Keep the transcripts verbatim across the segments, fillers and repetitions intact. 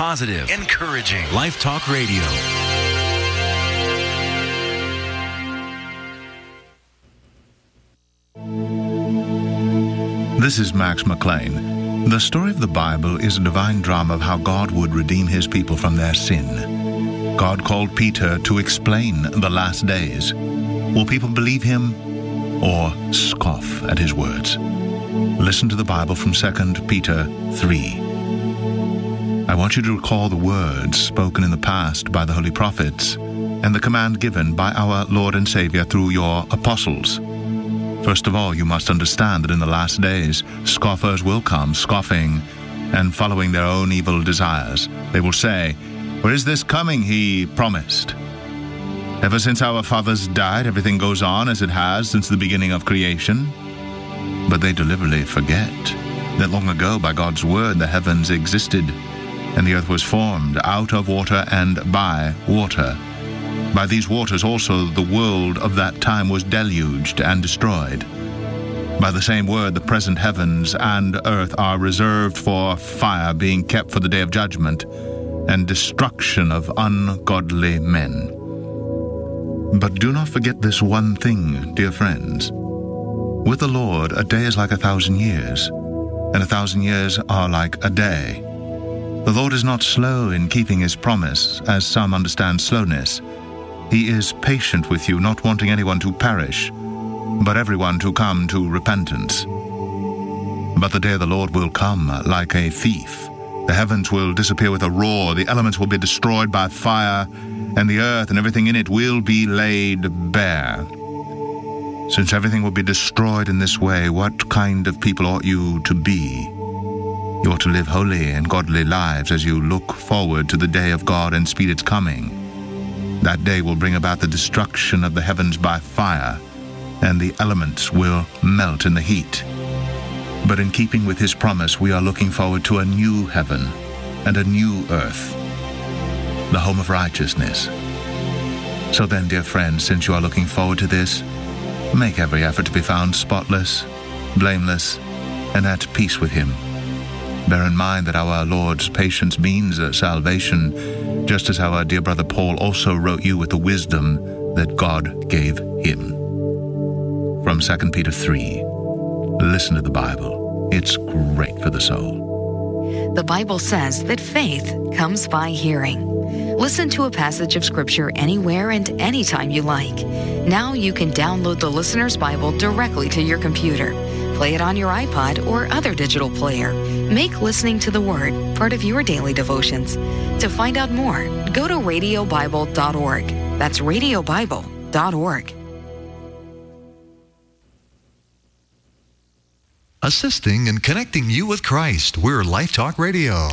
positive, encouraging Life Talk Radio. This is Max McLean. The story of the Bible is a divine drama of how God would redeem his people from their sin. God called Peter to explain the last days. Will people believe him or scoff at his words? Listen to the Bible from Second Peter three. I want you to recall the words spoken in the past by the holy prophets and the command given by our Lord and Savior through your apostles. First of all, you must understand that in the last days, scoffers will come, scoffing and following their own evil desires. They will say, "Where is this coming he promised? Ever since our fathers died, everything goes on as it has since the beginning of creation." But they deliberately forget that long ago, by God's word, the heavens existed, and the earth was formed out of water and by water. By these waters also the world of that time was deluged and destroyed. By the same word, the present heavens and earth are reserved for fire, being kept for the day of judgment and destruction of ungodly men. But do not forget this one thing, dear friends. With the Lord, a day is like a thousand years, and a thousand years are like a day. The Lord is not slow in keeping his promise, as some understand slowness. He is patient with you, not wanting anyone to perish, but everyone to come to repentance. But the day of the Lord will come like a thief. The heavens will disappear with a roar, the elements will be destroyed by fire, and the earth and everything in it will be laid bare. Since everything will be destroyed in this way, what kind of people ought you to be? You ought to live holy and godly lives as you look forward to the day of God and speed its coming. That day will bring about the destruction of the heavens by fire, and the elements will melt in the heat. But in keeping with his promise, we are looking forward to a new heaven and a new earth, the home of righteousness. So then, dear friends, since you are looking forward to this, make every effort to be found spotless, blameless, and at peace with him. Bear in mind that our Lord's patience means salvation, just as our dear brother Paul also wrote you with the wisdom that God gave him. From Second Peter three, listen to the Bible. It's great for the soul. The Bible says that faith comes by hearing. Listen to a passage of Scripture anywhere and anytime you like. Now you can download the Listener's Bible directly to your computer. Play it on your iPod or other digital player. Make listening to the Word part of your daily devotions. To find out more, go to radio bible dot org. That's radio bible dot org. Assisting and connecting you with Christ. We're Life Talk Radio.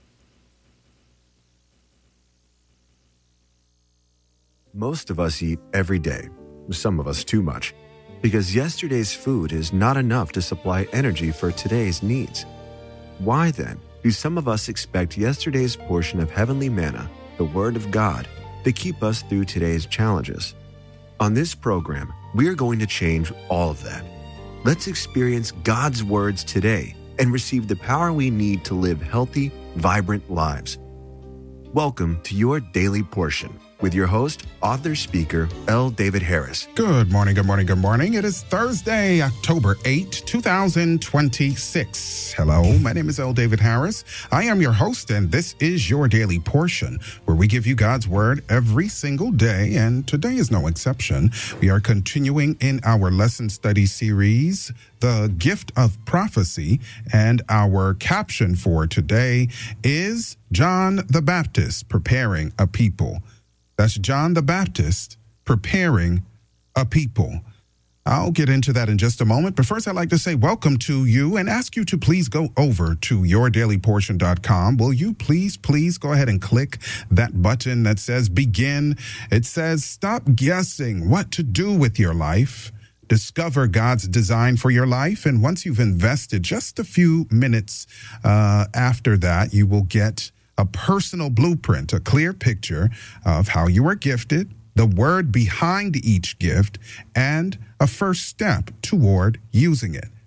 Most of us eat every day, some of us too much, because yesterday's food is not enough to supply energy for today's needs. Why then do some of us expect yesterday's portion of heavenly manna, the Word of God, to keep us through today's challenges? On this program, we are going to change all of that. Let's experience God's words today and receive the power we need to live healthy, vibrant lives. Welcome to your daily portion with your host, author, speaker, L. David Harris. Good morning, good morning, good morning. It is Thursday, October eighth, twenty twenty-six. Hello, my name is L. David Harris. I am your host, and this is your daily portion, where we give you God's word every single day, and today is no exception. We are continuing in our lesson study series, The Gift of Prophecy, and our caption for today is John the Baptist preparing a people. That's John the Baptist preparing a people. I'll get into that in just a moment, but first I'd like to say welcome to you and ask you to please go over to your daily portion dot com. Will you please, please go ahead and click that button that says begin. It says stop guessing what to do with your life. Discover God's design for your life, and once you've invested just a few minutes uh, after that, you will get a personal blueprint, a clear picture of how you are gifted, the word behind each gift, and a first step toward using it.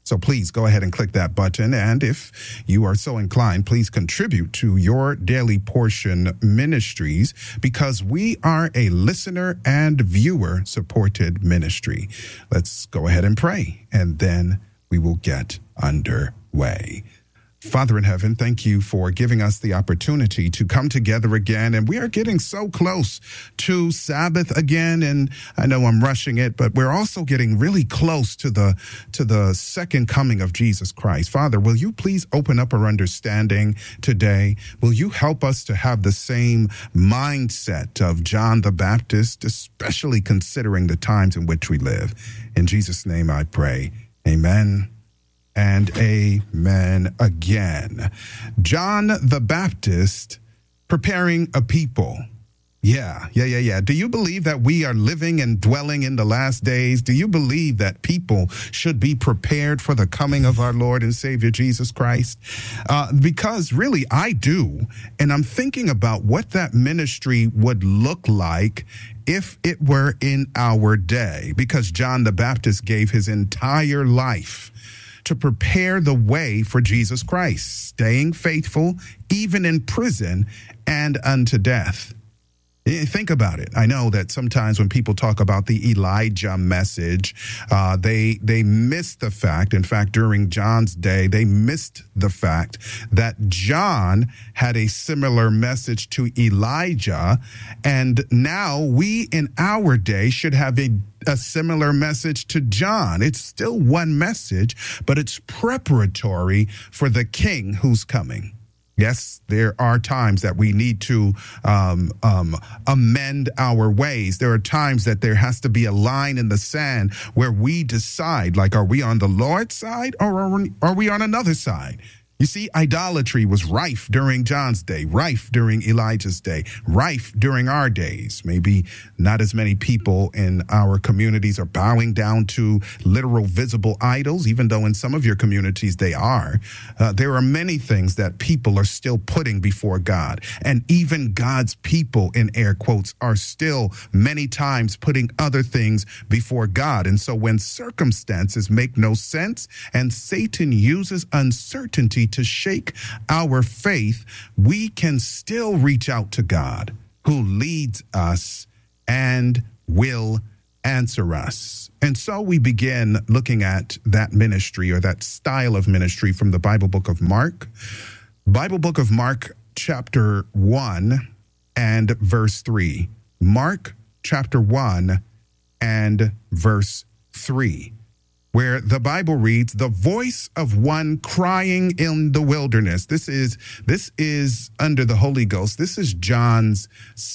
So please go ahead and click that button. And if you are so inclined, please contribute to Your Daily Portion Ministries, because we are a listener and viewer supported ministry. Let's go ahead and pray, and then we will get underway. Father in heaven, thank you for giving us the opportunity to come together again. And we are getting so close to Sabbath again. And I know I'm rushing it, but we're also getting really close to the to the second coming of Jesus Christ. Father, will you please open up our understanding today? Will you help us to have the same mindset of John the Baptist, especially considering the times in which we live? In Jesus' name I pray. Amen. And amen again. John the Baptist preparing a people. Yeah, yeah, yeah, yeah. Do you believe that we are living and dwelling in the last days? Do you believe that people should be prepared for the coming of our Lord and Savior Jesus Christ? Uh, because really, I do. And I'm thinking about what that ministry would look like if it were in our day. Because John the Baptist gave his entire life to prepare the way for Jesus Christ, staying faithful even in prison and unto death. Think about it. I know that sometimes when people talk about the Elijah message, uh, they they miss the fact, in fact, during John's day, they missed the fact that John had a similar message to Elijah. And now we in our day should have a a similar message to John. It's still one message, but it's preparatory for the king who's coming. Yes, there are times that we need to um, um, amend our ways. There are times that there has to be a line in the sand where we decide, like, are we on the Lord's side or are we, are we on another side? You see, idolatry was rife during John's day, rife during Elijah's day, rife during our days. Maybe not as many people in our communities are bowing down to literal visible idols, even though in some of your communities they are. Uh, there are many things that people are still putting before God. And even God's people, in air quotes, are still many times putting other things before God. And so when circumstances make no sense and Satan uses uncertainty to shake our faith, we can still reach out to God, who leads us and will answer us. And so we begin looking at that ministry, or that style of ministry, from the Bible book of Mark. Bible book of Mark, chapter one and verse three. Mark chapter one and verse three. Where the Bible reads, the voice of one crying in the wilderness. This is this is under the Holy Ghost. This is John's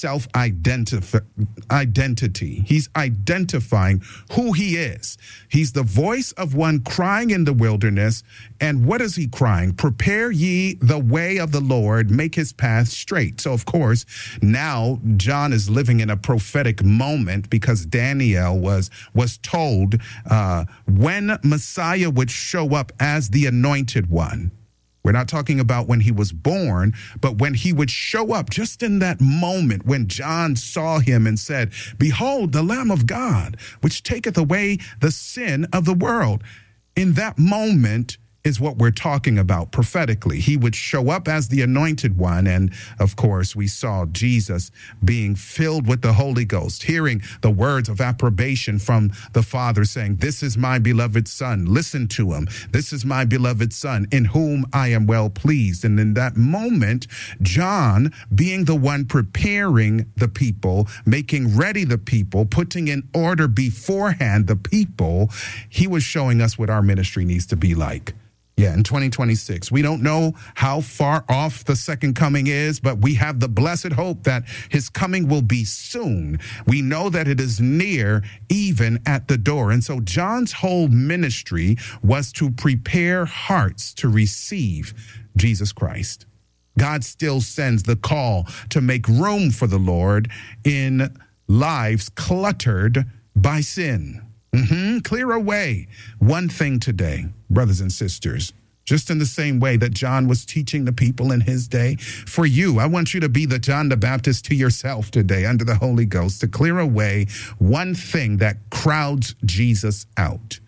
self-identity. He's identifying who he is. He's the voice of one crying in the wilderness. And what is he crying? Prepare ye the way of the Lord, make his path straight. So, of course, now John is living in a prophetic moment, because Daniel was, was told uh, when When Messiah would show up as the anointed one. We're not talking about when he was born, but when he would show up, just in that moment when John saw him and said, behold, the Lamb of God, which taketh away the sin of the world. In that moment is what we're talking about prophetically. He would show up as the anointed one. And of course, we saw Jesus being filled with the Holy Ghost, hearing the words of approbation from the Father saying, this is my beloved Son, listen to him. This is my beloved Son, in whom I am well pleased. And in that moment, John, being the one preparing the people, making ready the people, putting in order beforehand the people, he was showing us what our ministry needs to be like. Yeah, in twenty twenty-six, we don't know how far off the second coming is, but we have the blessed hope that his coming will be soon. We know that it is near, even at the door. And so John's whole ministry was to prepare hearts to receive Jesus Christ. God still sends the call to make room for the Lord in lives cluttered by sin. Mm-hmm. Clear away one thing today, brothers and sisters, just in the same way that John was teaching the people in his day. For you, I want you to be the John the Baptist to yourself today under the Holy Ghost, to clear away one thing that crowds Jesus out.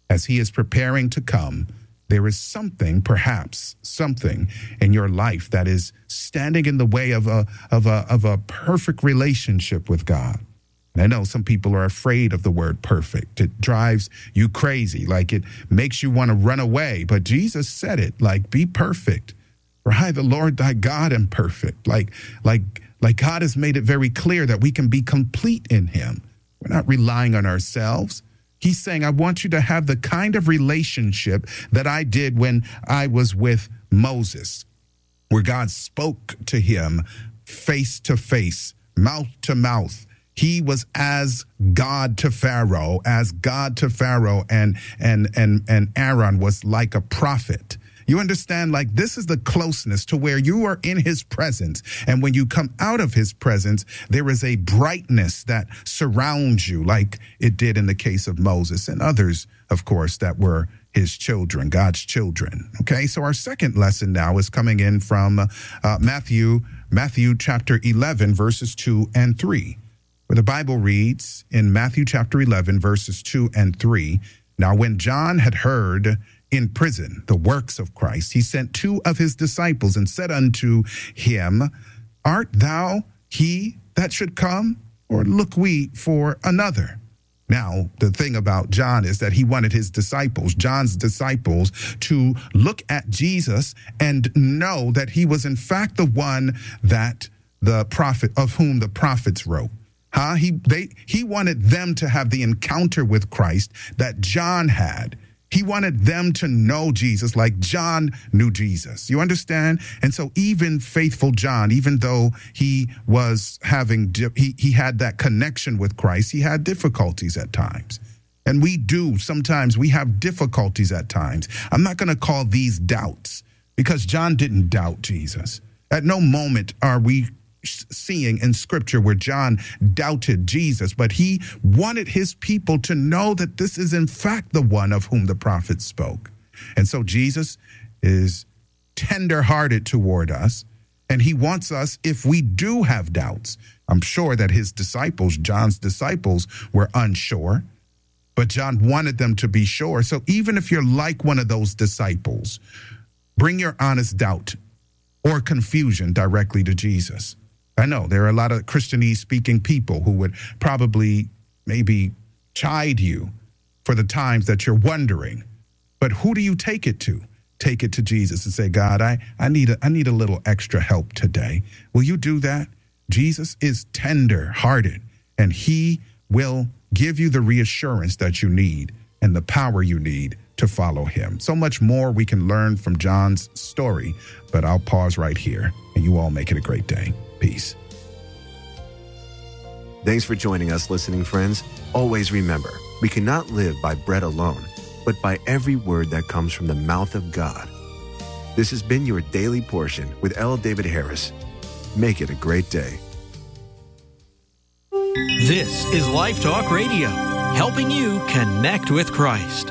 as he is preparing to come, there is something, perhaps something in your life that is standing in the way of a, of a, of a perfect relationship with God. And I know some people are afraid of the word perfect. It drives you crazy, like it makes you want to run away. But Jesus said it, like, be perfect. For I, the Lord thy God, am perfect. Like, like, like God has made it very clear that we can be complete in him. We're not relying on ourselves. He's saying, I want you to have the kind of relationship that I did when I was with Moses, where God spoke to him face to face, mouth to mouth. He was as God to Pharaoh, as God to Pharaoh, and and and and Aaron was like a prophet. You understand, like, this is the closeness to where you are in his presence. And when you come out of his presence, there is a brightness that surrounds you, like it did in the case of Moses and others, of course, that were his children, God's children. Okay, so our second lesson now is coming in from uh, Matthew, Matthew chapter eleven, verses two and three, where the Bible reads in Matthew chapter eleven, verses two and three, now when John had heard in prison the works of Christ, he sent two of his disciples and said unto him, art thou he that should come, or look we for another? Now, the thing about John is that he wanted his disciples, John's disciples, to look at Jesus and know that he was in fact the one that the prophet, of whom the prophets wrote. Huh? He, they, he wanted them to have the encounter with Christ that John had. He wanted them to know Jesus like John knew Jesus. You understand? And so even faithful John, even though he was having, he, he had that connection with Christ, he had difficulties at times. And we do. Sometimes we have difficulties at times. I'm not going to call these doubts, because John didn't doubt Jesus. At no moment are we seeing in scripture where John doubted Jesus, but he wanted his people to know that this is in fact the one of whom the prophets spoke. And so Jesus is tender-hearted toward us, and he wants us, if we do have doubts, I'm sure that his disciples, John's disciples, were unsure, but John wanted them to be sure. So even if you're like one of those disciples, bring your honest doubt or confusion directly to Jesus. I know there are a lot of Christianese-speaking people who would probably maybe chide you for the times that you're wondering. But who do you take it to? Take it to Jesus and say, God, I, I need a, I need a little extra help today. Will you do that? Jesus is tender-hearted, and he will give you the reassurance that you need and the power you need to follow him. So much more we can learn from John's story, but I'll pause right here, and you all make it a great day. Peace. Thanks for joining us, listening friends. Always remember, we cannot live by bread alone, but by every word that comes from the mouth of God. This has been your Daily Portion with L. David Harris. Make it a great day. This is Life Talk Radio, helping you connect with Christ.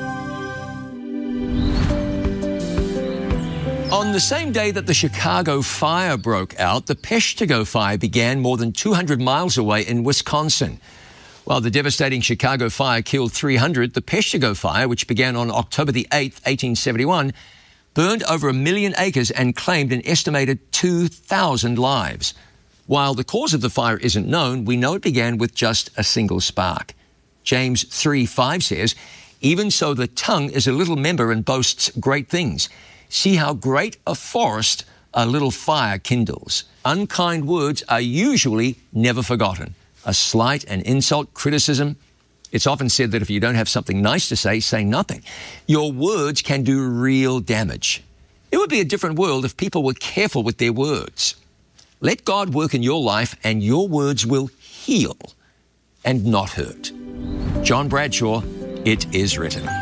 On the same day that the Chicago fire broke out, the Peshtigo fire began more than two hundred miles away in Wisconsin. While the devastating Chicago fire killed three hundred, the Peshtigo fire, which began on October the eighth, eighteen seventy-one, burned over a million acres and claimed an estimated two thousand lives. While the cause of the fire isn't known, we know it began with just a single spark. James three five says, even so the tongue is a little member and boasts great things. See how great a forest a little fire kindles. Unkind words are usually never forgotten. A slight, an insult, criticism. It's often said that if you don't have something nice to say, say nothing. Your words can do real damage. It would be a different world if people were careful with their words. Let God work in your life and your words will heal and not hurt. John Bradshaw, It Is Written.